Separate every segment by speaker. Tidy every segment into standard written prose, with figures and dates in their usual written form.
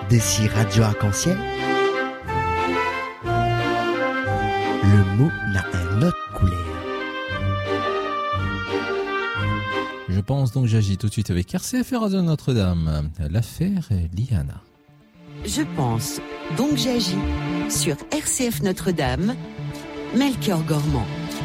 Speaker 1: Décis Radio Arc-en-Ciel. Le mot n'a un autre couleur.
Speaker 2: Je pense donc j'agis tout de suite avec RCF et Radio Notre-Dame. L'affaire Liana.
Speaker 3: Je pense donc j'agis sur RCF Notre-Dame. Melchior Gormand.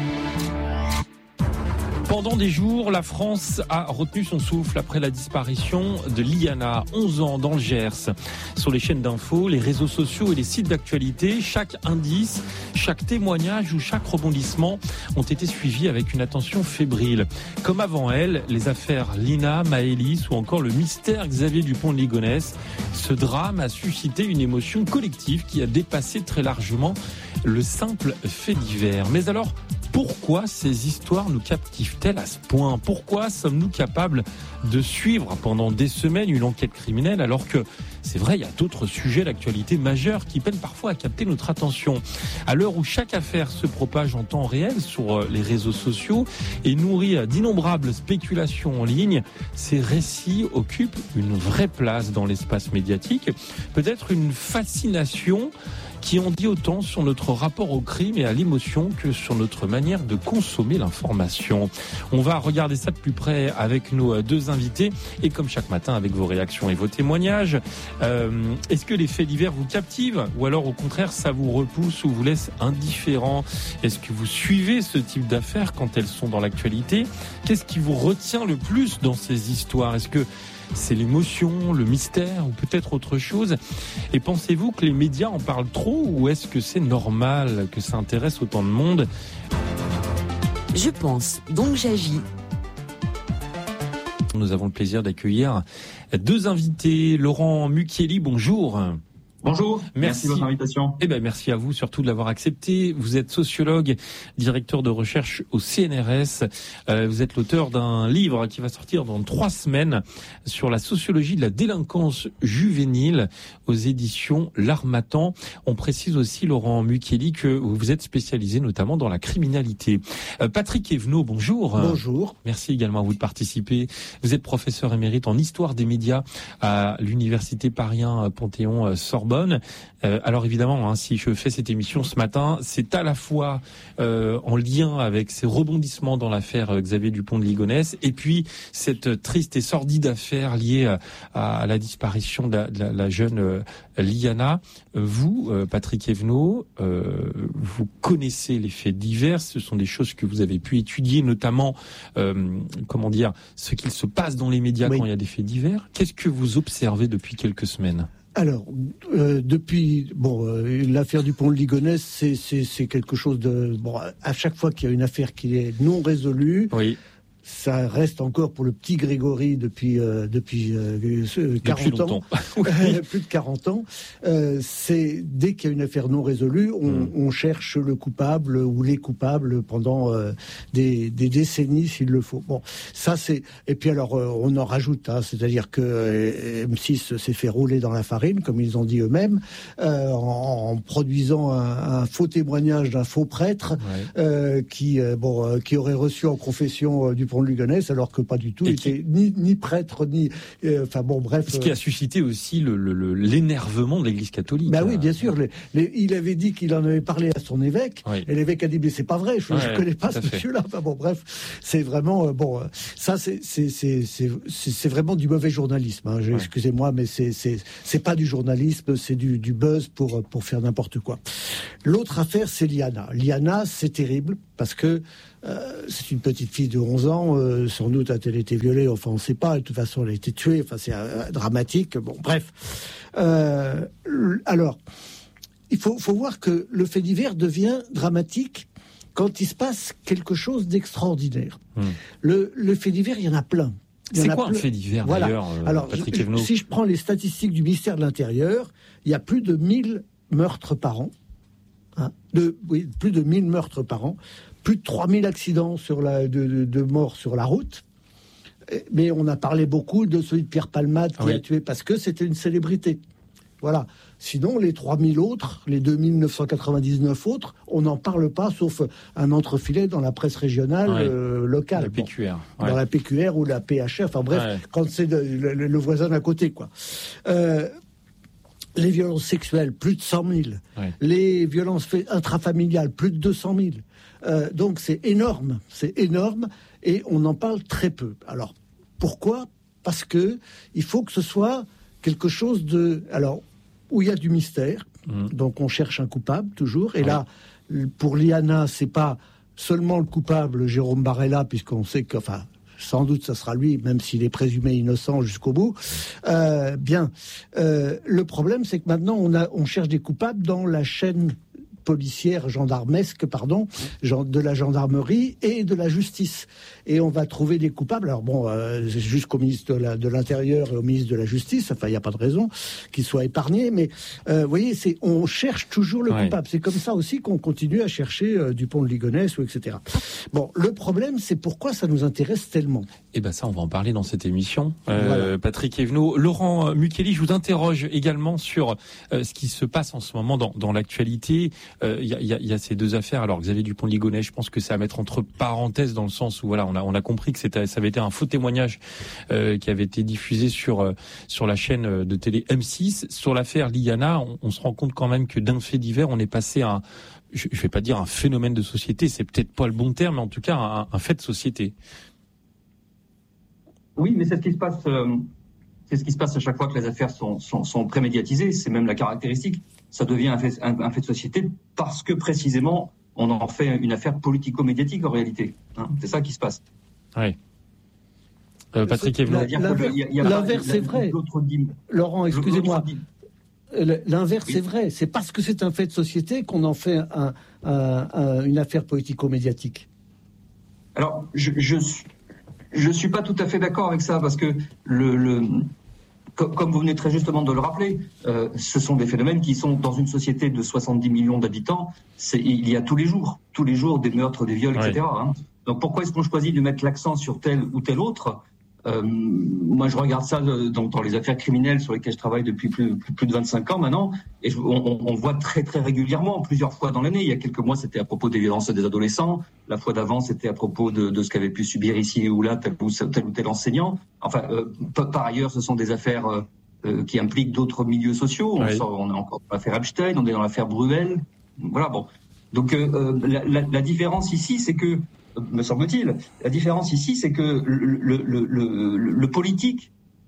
Speaker 4: Pendant des jours, la France a retenu son souffle après la disparition de Liana, 11 ans, dans le Gers. Sur les chaînes d'infos, les réseaux sociaux et les sites d'actualité, chaque indice, chaque témoignage ou chaque rebondissement ont été suivis avec une attention fébrile. Comme avant elle, les affaires Lina, Maëlys ou encore le mystère Xavier Dupont de Ligonnès, ce drame a suscité une émotion collective qui a dépassé très largement le simple fait divers. Mais alors, pourquoi ces histoires nous captivent-elles à ce point ? Pourquoi sommes-nous capables de suivre pendant des semaines une enquête criminelle alors que, c'est vrai, il y a d'autres sujets d'actualité majeure qui peinent parfois à capter notre attention. À l'heure où chaque affaire se propage en temps réel sur les réseaux sociaux et nourrit d'innombrables spéculations en ligne, ces récits occupent une vraie place dans l'espace médiatique, peut-être une fascination qui en dit autant sur notre rapport au crime et à l'émotion que sur notre manière de consommer l'information. On va regarder ça de plus près avec nos deux invités et comme chaque matin avec vos réactions et vos témoignages. Est-ce que les faits divers vous captivent ou alors au contraire ça vous repousse ou vous laisse indifférent ? Est-ce que vous suivez ce type d'affaires quand elles sont dans l'actualité ? Qu'est-ce qui vous retient le plus dans ces histoires ? Est-ce que c'est l'émotion, le mystère ou peut-être autre chose ? Et pensez-vous que les médias en parlent trop ou est-ce que c'est normal que ça intéresse autant de monde ?
Speaker 3: Je pense donc j'agis.
Speaker 4: Nous avons le plaisir d'accueillir deux invités. Laurent Mucchielli, bonjour.
Speaker 5: Bonjour, merci de votre invitation.
Speaker 4: Merci à vous surtout de l'avoir accepté. Vous êtes sociologue, directeur de recherche au CNRS. Vous êtes l'auteur d'un livre qui va sortir dans 3 semaines sur la sociologie de la délinquance juvénile aux éditions L'Harmattan. On précise aussi, Laurent Mucchielli, que vous êtes spécialisé notamment dans la criminalité. Patrick Evenot, bonjour.
Speaker 6: Bonjour.
Speaker 4: Merci également à vous de participer. Vous êtes professeur émérite en histoire des médias à l'université Paris 1 Panthéon-Sorbonne. Alors évidemment, si je fais cette émission ce matin, c'est à la fois en lien avec ces rebondissements dans l'affaire Xavier Dupont de Ligonnès et puis cette triste et sordide affaire liée à la disparition de la jeune Liana. Vous, Patrick Evenot, vous connaissez les faits divers, ce sont des choses que vous avez pu étudier, notamment ce qu'il se passe dans les médias quand il y a des faits divers. Qu'est-ce que vous observez depuis quelques semaines ?
Speaker 6: Alors, depuis l'affaire Dupont de Ligonnès, c'est quelque chose de à chaque fois qu'il y a une affaire qui est non résolue. Oui. Ça reste encore pour le petit Grégory depuis 40 ans, plus de 40 ans. C'est dès qu'il y a une affaire non résolue, on cherche le coupable ou les coupables pendant des décennies s'il le faut. Bon, ça c'est. Et puis alors on en rajoute, c'est-à-dire que M6 s'est fait rouler dans la farine, comme ils ont dit eux-mêmes, en produisant un faux témoignage d'un faux prêtre qui aurait reçu en confession Dupont de Ligonnès, alors que pas du tout, il était ni prêtre, ni...
Speaker 4: Ce qui a suscité aussi l'énervement de l'Église catholique.
Speaker 6: Oui, bien sûr. Il avait dit qu'il en avait parlé à son évêque, et l'évêque a dit, mais c'est pas vrai, je ne connais pas ce monsieur-là. C'est vraiment... ça, c'est vraiment du mauvais journalisme. Excusez-moi, mais c'est pas du journalisme, c'est du buzz pour faire n'importe quoi. L'autre affaire, c'est Liana. Liana, c'est terrible, parce que c'est une petite fille de 11 ans, sans doute a-t-elle été violée, enfin on ne sait pas, de toute façon elle a été tuée, enfin c'est dramatique, alors, il faut voir que le fait divers devient dramatique quand il se passe quelque chose d'extraordinaire. Le fait divers, il y en a plein.
Speaker 4: C'est quoi un fait divers d'ailleurs,
Speaker 6: Alors,
Speaker 4: Patrick Evenot ?
Speaker 6: Si je prends les statistiques du ministère de l'Intérieur, il y a plus de 1000 meurtres par an, plus de 1000 meurtres par an, plus de 3000 accidents de morts sur la route. Mais on a parlé beaucoup de celui de Pierre Palmade qui a tué parce que c'était une célébrité. Voilà. Sinon, les 3000 autres, les 2999 autres, on n'en parle pas, sauf un entrefilet dans la presse régionale locale.
Speaker 4: La PQR.
Speaker 6: Dans la PQR ou la PHR, enfin bref, quand c'est le voisin d'à côté, quoi. Les violences sexuelles, plus de 100 000. Ouais. Les violences intrafamiliales, plus de 200 000. Donc c'est énorme, et on en parle très peu. Alors, pourquoi ? Parce que il faut que ce soit quelque chose où il y a du mystère. Donc on cherche un coupable, toujours. Et là, pour Liana, c'est pas seulement le coupable, Jérôme Barella, puisqu'on sait que... sans doute, ça sera lui, même s'il est présumé innocent jusqu'au bout. Le problème, c'est que maintenant, on cherche des coupables dans la chaîne policière, gendarmesque, de la gendarmerie et de la justice. Et on va trouver des coupables. Alors jusqu'au ministre de l'Intérieur et au ministre de la Justice, il n'y a pas de raison qu'ils soient épargnés, mais vous voyez, on cherche toujours le coupable. C'est comme ça aussi qu'on continue à chercher Dupont de Ligonnès, etc. Bon, le problème, c'est pourquoi ça nous intéresse tellement.
Speaker 4: Eh ben ça, on va en parler dans cette émission. Voilà. Patrick Evenot, Laurent Mukeli, je vous interroge également sur ce qui se passe en ce moment dans l'actualité. Il y a ces deux affaires. Alors Xavier Dupont de Ligonnès, je pense que c'est à mettre entre parenthèses dans le sens où voilà, on a compris que ça avait été un faux témoignage qui avait été diffusé sur la chaîne de télé M6. Sur l'affaire Liana, on se rend compte quand même que d'un fait divers, on est passé à je vais pas dire un phénomène de société, c'est peut-être pas le bon terme, mais en tout cas un fait de société.
Speaker 5: Oui, mais c'est ce qui se passe. C'est ce qui se passe à chaque fois que les affaires sont prémédiatisées. C'est même la caractéristique. Ça devient un fait de société parce que précisément on en fait une affaire politico-médiatique en réalité. C'est ça qui se passe.
Speaker 4: Oui. Patrick Evenot.
Speaker 6: L'inverse est vrai. Laurent, excusez-moi. L'inverse est vrai. C'est parce que c'est un fait de société qu'on en fait une affaire politico-médiatique.
Speaker 5: Alors, je suis pas tout à fait d'accord avec ça parce que comme vous venez très justement de le rappeler, ce sont des phénomènes qui sont dans une société de 70 millions d'habitants. Il y a tous les jours des meurtres, des viols, etc. Donc pourquoi est-ce qu'on choisit de mettre l'accent sur tel ou tel autre ? Moi, je regarde ça dans les affaires criminelles sur lesquelles je travaille depuis plus de 25 ans maintenant, et on voit très très régulièrement, plusieurs fois dans l'année. Il y a quelques mois, c'était à propos des violences des adolescents. La fois d'avant, c'était à propos de ce qu'avait pu subir ici ou là tel ou tel enseignant. Enfin, par ailleurs, ce sont des affaires qui impliquent d'autres milieux sociaux. On est encore dans l'affaire Epstein, on est dans l'affaire Bruel. Voilà, bon. Donc la différence ici, c'est que me semble-t-il, la différence ici, c'est que le politique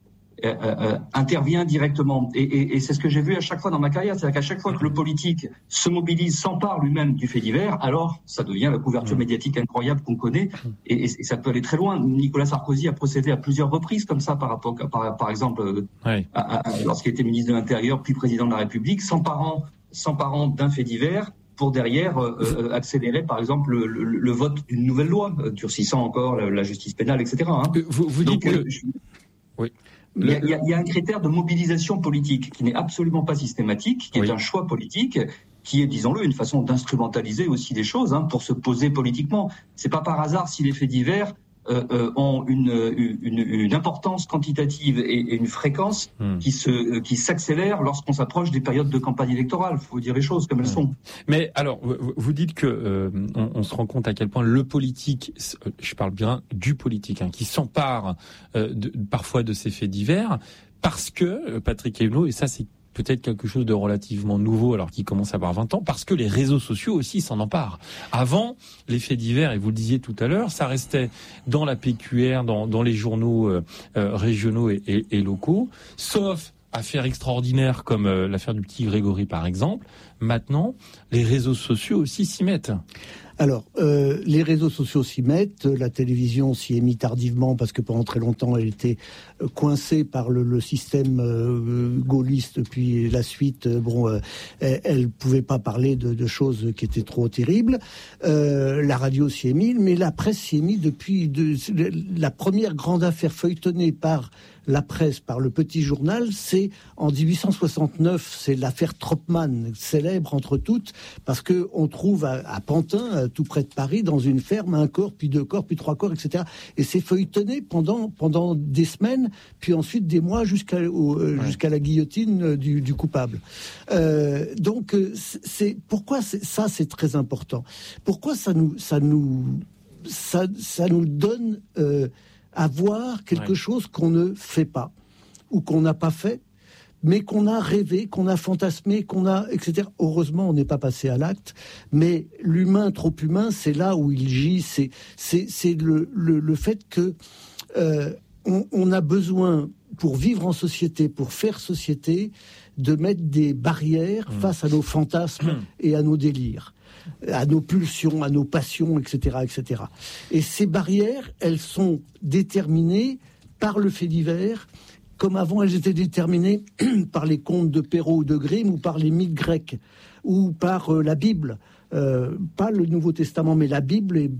Speaker 5: intervient directement. Et c'est ce que j'ai vu à chaque fois dans ma carrière. C'est-à-dire qu'à chaque fois que le politique se mobilise, s'empare lui-même du fait divers, alors ça devient la couverture médiatique incroyable qu'on connaît. Et ça peut aller très loin. Nicolas Sarkozy a procédé à plusieurs reprises comme ça, par exemple, lorsqu'il était ministre de l'Intérieur, puis président de la République, s'emparant d'un fait divers, pour derrière accélérer, par exemple, le vote d'une nouvelle loi, durcissant encore la justice pénale, etc.
Speaker 4: Vous dites que...
Speaker 5: Oui. Il y a un critère de mobilisation politique qui n'est absolument pas systématique, qui est un choix politique, qui est, disons-le, une façon d'instrumentaliser aussi des choses pour se poser politiquement. C'est pas par hasard si les faits divers ont une importance quantitative et une fréquence qui s'accélère lorsqu'on s'approche des périodes de campagne électorale. Il faut dire les choses comme elles sont.
Speaker 4: Mais alors, vous dites que on se rend compte à quel point le politique, je parle bien du politique, qui s'empare parfois de ces faits divers, parce que, Patrick Evenot, et ça c'est peut-être quelque chose de relativement nouveau alors qu'il commence à avoir 20 ans, parce que les réseaux sociaux aussi s'en emparent. Avant, les faits divers, et vous le disiez tout à l'heure, ça restait dans la PQR, dans les journaux régionaux et locaux, sauf affaires extraordinaires comme l'affaire du petit Grégory par exemple. Maintenant, les réseaux sociaux aussi s'y mettent.
Speaker 6: Alors, les réseaux sociaux s'y mettent, la télévision s'y est mise tardivement parce que pendant très longtemps elle était coincée par le système gaulliste, puis la suite, elle pouvait pas parler de choses qui étaient trop terribles. La radio s'y est mise, mais la presse s'y est mise depuis la première grande affaire feuilletonnée par la presse, par le petit journal, c'est en 1869, c'est l'affaire Tropman, célèbre entre toutes, parce que on trouve à Pantin, tout près de Paris, dans une ferme, un corps, puis deux corps, puis trois corps, etc. Et c'est feuilletonné pendant des semaines, puis ensuite des mois jusqu'à la guillotine du coupable. Donc, c'est pourquoi ça c'est très important. Pourquoi ça nous donne à voir quelque chose qu'on ne fait pas ou qu'on n'a pas fait. mais qu'on a rêvé, qu'on a fantasmé, etc. Heureusement, on n'est pas passé à l'acte, mais l'humain trop humain, c'est là où il gît, c'est le fait que on a besoin, pour vivre en société, pour faire société, de mettre des barrières face à nos fantasmes et à nos délires, à nos pulsions, à nos passions, etc., etc. Et ces barrières, elles sont déterminées par le fait divers, comme avant elles étaient déterminées par les contes de Perrault ou de Grimm, ou par les mythes grecs, ou par la Bible. Pas le Nouveau Testament, mais la Bible est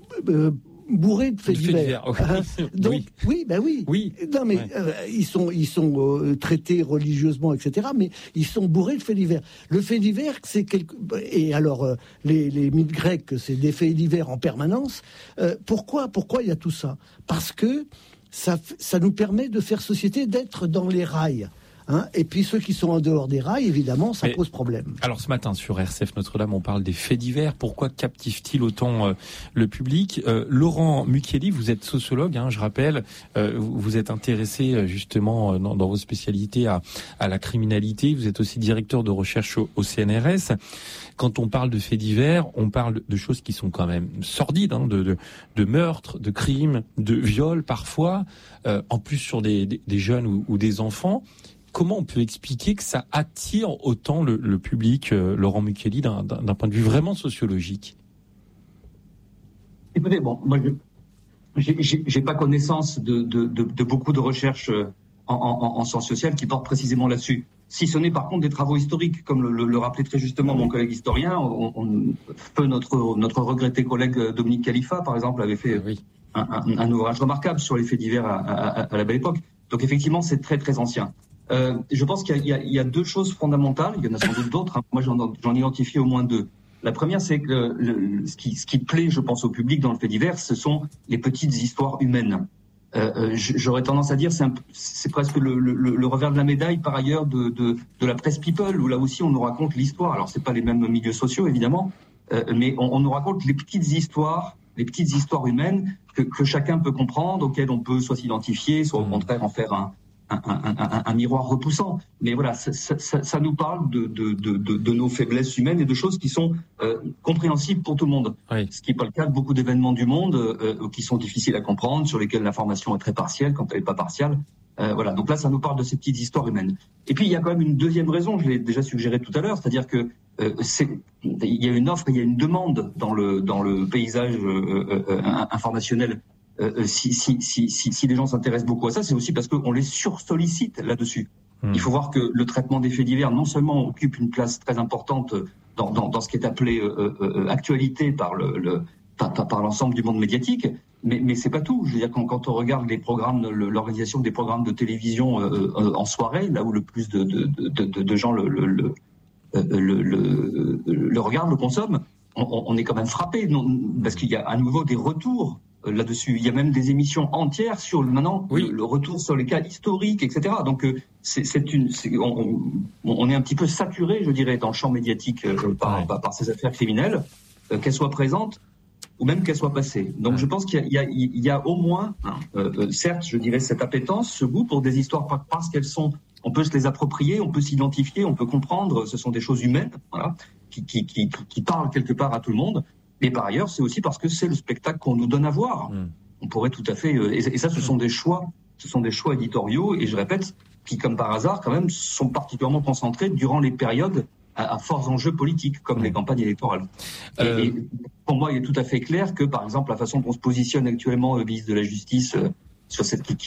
Speaker 6: bourré de faits divers. Donc, oui. Non, mais ils sont traités religieusement, etc. Mais ils sont bourrés de faits divers. Le fait divers, c'est et alors les mythes grecs, c'est des faits divers en permanence. Pourquoi il y a tout ça ? Parce que ça nous permet de faire société, d'être dans les rails. Et puis ceux qui sont en dehors des rails, évidemment, ça pose problème.
Speaker 4: Alors ce matin sur RCF Notre-Dame, on parle des faits divers. Pourquoi captive-t-il autant le public ? Laurent Mucchielli, vous êtes sociologue, je rappelle. Vous êtes intéressé justement dans vos spécialités à la criminalité. Vous êtes aussi directeur de recherche au CNRS. Quand on parle de faits divers, on parle de choses qui sont quand même sordides, de meurtres, de crimes, de viols parfois, en plus sur des jeunes ou des enfants. Comment on peut expliquer que ça attire autant le public, Laurent Mucchielli, d'un point de vue vraiment sociologique ?
Speaker 5: Écoutez, moi, j'ai pas connaissance de beaucoup de recherches en sciences sociales qui portent précisément là-dessus. Si ce n'est par contre des travaux historiques, comme le rappelait très justement mon collègue historien, notre regretté collègue Dominique Khalifa, par exemple, avait fait un ouvrage remarquable sur les faits divers à la belle époque. Donc effectivement, c'est très très ancien. Je pense qu'il y a deux choses fondamentales. Il y en a sans doute d'autres. Moi, j'en identifie au moins deux. La première, c'est que ce qui plaît, je pense, au public dans le fait divers, ce sont les petites histoires humaines. J'aurais tendance à dire, c'est presque le revers de la médaille, par ailleurs, de la presse people, où là aussi on nous raconte l'histoire. Alors, c'est pas les mêmes milieux sociaux, évidemment, mais on nous raconte les petites histoires humaines que chacun peut comprendre, auxquelles on peut soit s'identifier, soit au contraire en faire un miroir repoussant. Mais voilà, ça nous parle de nos faiblesses humaines et de choses qui sont compréhensibles pour tout le monde. Oui. Ce qui n'est pas le cas de beaucoup d'événements du monde qui sont difficiles à comprendre, sur lesquels l'information est très partielle quand elle n'est pas partielle. Voilà, donc là, ça nous parle de ces petites histoires humaines. Et puis, il y a quand même une deuxième raison, je l'ai déjà suggéré tout à l'heure, c'est-à-dire que il y a une offre, il y a une demande dans le paysage informationnel. Si les gens s'intéressent beaucoup à ça, c'est aussi parce qu'on les sursollicite là-dessus. Il faut voir que le traitement des faits divers, non seulement occupe une place très importante dans ce qui est appelé actualité par l'ensemble du monde médiatique, mais c'est pas tout. Je veux dire, quand on regarde les programmes, l'organisation des programmes de télévision en soirée, là où le plus de gens le regardent, le consomment, on est quand même frappé, parce qu'il y a à nouveau des retours là-dessus. Il y a même des émissions entières sur le retour sur les cas historiques, etc. Donc on est un petit peu saturé, je dirais, dans le champ médiatique par ces affaires criminelles, qu'elles soient présentes ou même qu'elles soient passées. Donc je pense qu'il y a au moins, certes, je dirais, cette appétence, ce goût pour des histoires parce qu'elles sont, on peut se les approprier, on peut s'identifier, on peut comprendre, ce sont des choses humaines, voilà, qui parlent quelque part à tout le monde. Et par ailleurs, c'est aussi parce que c'est le spectacle qu'on nous donne à voir. On pourrait tout à fait, et ça, ce sont des choix éditoriaux, et je répète, qui, comme par hasard, quand même, sont particulièrement concentrés durant les périodes à forts enjeux politiques, comme les campagnes électorales. Et pour moi, il est tout à fait clair que, par exemple, la façon dont se positionne actuellement le ministre de la Justice sur